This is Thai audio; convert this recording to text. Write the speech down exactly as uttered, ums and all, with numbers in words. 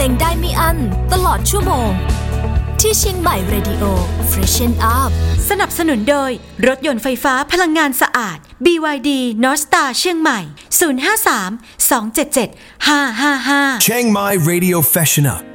งได้ไม่อั้นตลอดชั่วโมงที่เชียงใหม่ Radio Freshen Up สนับสนุนโดยรถยนต์ไฟฟ้าพลังงานสะอาด บี วาย ดี North Star เชียงใหม่ ศูนย์ ห้า สาม สอง เจ็ด เจ็ด ห้า ห้า ห้า Chiang Mai Radio Freshen Up